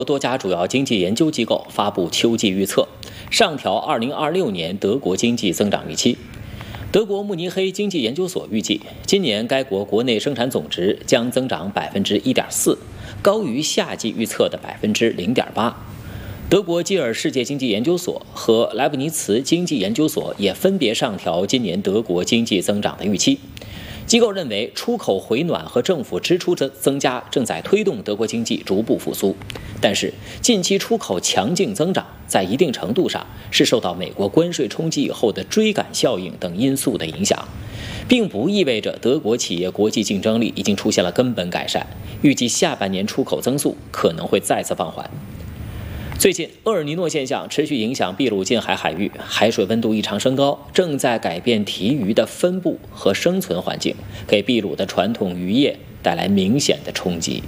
多家主要经济研究机构发布秋季预测，上调2026年德国经济增长预期。德国慕尼黑经济研究所预计，今年该国国内生产总值将增长1.4%，高于夏季预测的0.8%。德国基尔世界经济研究所和莱布尼茨经济研究所也分别上调今年德国经济增长的预期。机构认为，出口回暖和政府支出的增加正在推动德国经济逐步复苏。但是，近期出口强劲增长，在一定程度上是受到美国关税冲击以后的追赶效应等因素的影响，并不意味着德国企业国际竞争力已经出现了根本改善。预计下半年出口增速可能会再次放缓。最近，厄尔尼诺现象持续影响秘鲁近海海域，海水温度异常升高，正在改变鲫鱼的分布和生存环境，给秘鲁的传统渔业带来明显的冲击。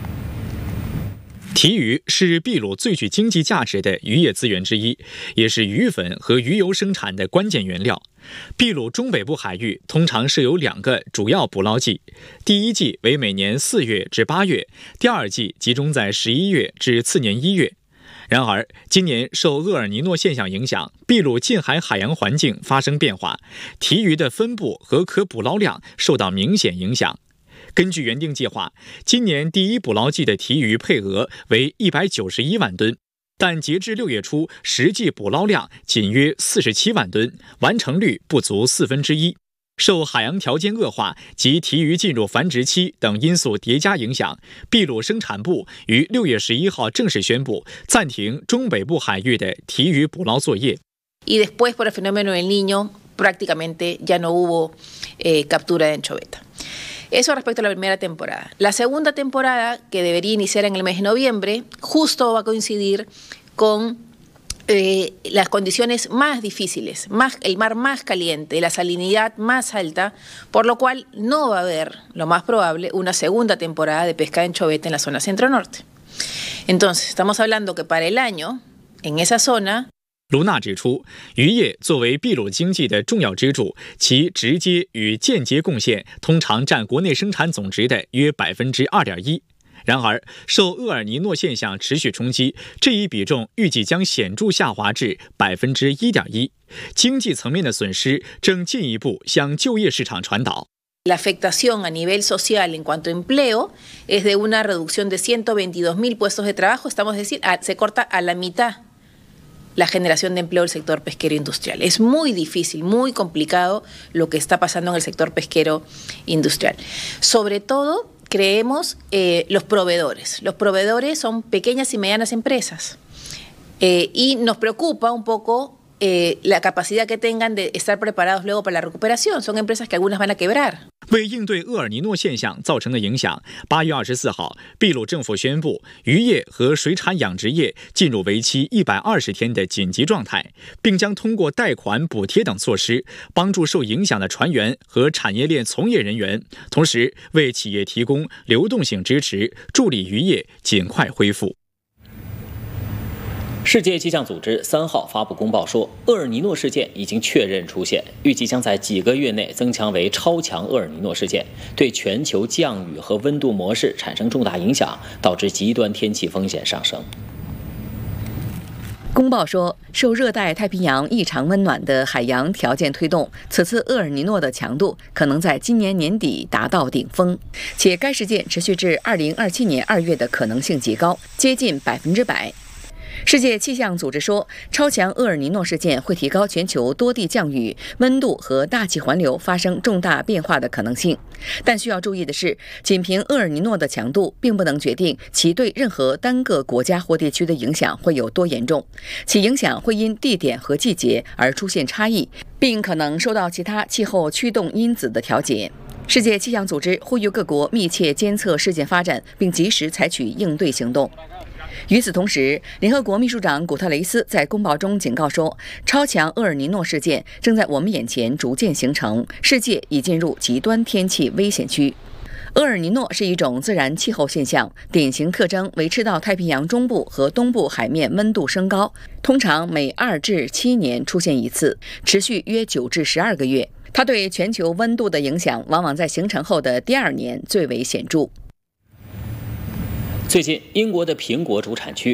鲫鱼是秘鲁最具经济价值的渔业资源之一，也是鱼粉和鱼油生产的关键原料。秘鲁中北部海域通常设有2个主要捕捞季，第一季为每年4月至8月，第二季集中在11月至次年1月。然而，今年受厄尔尼诺现象影响，秘鲁近海海洋环境发生变化，鲫鱼的分布和可捕捞量受到明显影响。根据原定计划，今年第一捕捞季的鲫鱼配额为191万吨，但截至6月初，实际捕捞量仅约47万吨，完成率不足1/4。受海洋条件恶化及鲫鱼进入繁殖期等因素叠加影响，秘鲁生产部于6月11号正式宣布暂停中北部海域的鲫鱼捕捞作业。 Y después por el fenómeno del Niño prácticamente ya no hubo captura de anchoveta. Eso respecto a la primera temporada. La segunda temporada, que debería iniciar en el mes de noviembre, justo va a coincidir con las condiciones más difíciles, el mar más caliente, la salinidad más alta, por lo cual no va a haber, lo más probable, una segunda temporada de pesca de anchoveta en la zona centro-norte. Entonces, estamos hablando que para el año, en esa zona, 卢娜指出，渔业作为秘鲁经济的重要支柱，其直接与间接贡献通常占国内生产总值的约2.1%。然而，受厄尔尼诺现象持续冲击，这一比重预计将显著下滑至1.1%。经济层面的损失正进一步向就业市场传导。 La afectación a nivel social en cuanto a empleo es de una reducción de 122.000 puestos de trabajo, estamos decir, se corta a la mitad la generación de empleo del sector pesquero industrial. Es muy difícil, muy complicado lo que está pasando en el sector pesquero industrial. Sobre todo, creemos los proveedores. Los proveedores son pequeñas y medianas empresas y nos preocupa un poco la capacidad que tengan de estar preparados luego para la recuperación. Son empresas que algunas van a quebrar. 为应对厄尔尼诺现象造成的影响，8月24号，秘鲁政府宣布渔业和水产养殖业进入为期120天的紧急状态，并将通过贷款、补贴等措施帮助受影响的船员和产业链从业人员，同时为企业提供流动性支持，助力渔业尽快恢复。 世界气象组织3号发布公报说，厄尔尼诺事件已经确认出现，预计将在几个月内增强为超强厄尔尼诺事件，对全球降雨和温度模式产生重大影响，导致极端天气风险上升。 公报说，受热带太平洋异常温暖的海洋条件推动，此次厄尔尼诺的强度可能在今年年底达到顶峰，且该事件持续至2027年2月的可能性极高，接近100%。世界气象组织说，超强厄尔尼诺事件会提高全球多地降雨、温度和大气环流发生重大变化的可能性。但需要注意的是，仅凭厄尔尼诺的强度，并不能决定其对任何单个国家或地区的影响会有多严重，其影响会因地点和季节而出现差异，并可能受到其他气候驱动因子的调节。世界气象组织呼吁各国密切监测事件发展，并及时采取应对行动。与此同时，联合国秘书长古特雷斯在公报中警告说，超强厄尔尼诺事件正在我们眼前逐渐形成，世界已进入极端天气危险区。厄尔尼诺是一种自然气候现象，典型特征为赤道太平洋中部和东部海面温度升高，通常每2至7年出现一次，持续约9至12个月。它对全球温度的影响往往在形成后的第2年最为显著。 最近，英国的苹果主产区